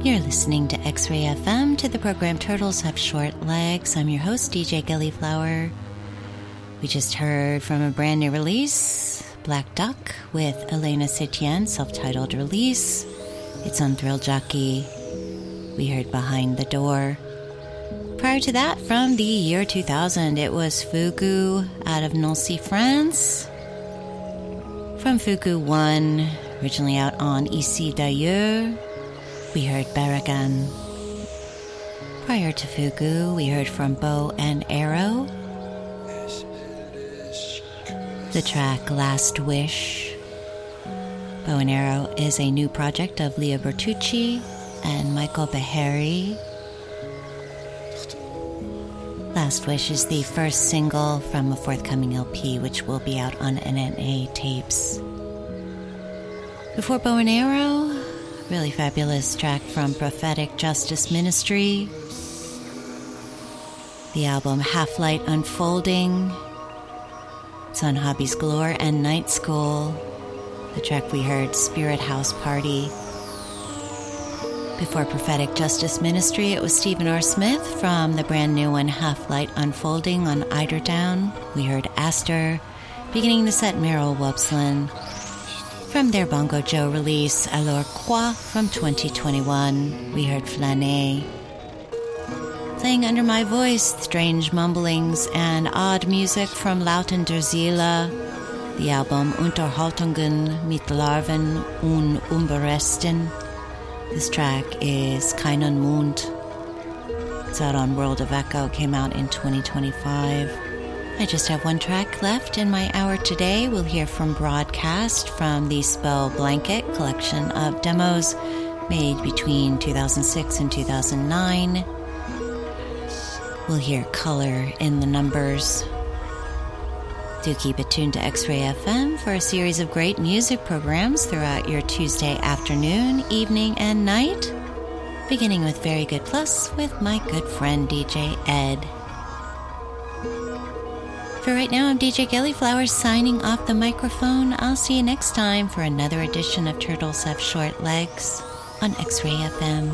You're listening to X-Ray FM, to the program Turtles Have Short Legs. I'm your host, DJ Gillyflower. We just heard from a brand new release, Black Duck, with Elena Setién, self-titled release. It's on Thrill Jockey. We heard Behind the Door. Prior to that, from the year 2000, it was Fugu out of Nancy, France. From Fugu 1, originally out on Ici D'ailleurs, we heard Baragan. Prior to Fugu, we heard from Bow and Arrow, the track Last Wish. Bow and Arrow is a new project of Leah Bertucci and Michael Beharry. Last Wish is the first single from a forthcoming LP, which will be out on NNA Tapes. Before Bow and Arrow, really fabulous track from Prophetic Justice Ministry. The album Half Light Unfolding. It's on Hobbies Galore and Night School. The track we heard, Spirit House Party. Before Prophetic Justice Ministry, it was Stephen R. Smith from the brand new one, Half Light Unfolding on Eiderdown. We heard Aster. Beginning the set, Meryl Wobslin. From their Bongo Joe release, Alors Quoi from 2021, we heard Flâner. Playing under my voice, strange mumblings and odd music from Lauten der Seele, the album Unterhaltungen mit Larven und Umberesten. This track is Keinen Mund. It's out on World of Echo, came out in 2025. I just have one track left in my hour today. We'll hear from Broadcast from the Spell Blanket collection of demos made between 2006 and 2009. We'll hear Color in the Numbers. Do keep it tuned to X-Ray FM for a series of great music programs throughout your Tuesday afternoon, evening, and night, beginning with Very Good Plus with my good friend DJ Ed. For right now, I'm DJ Gillyflower signing off the microphone. I'll see you next time for another edition of Turtles Have Short Legs on X-Ray FM.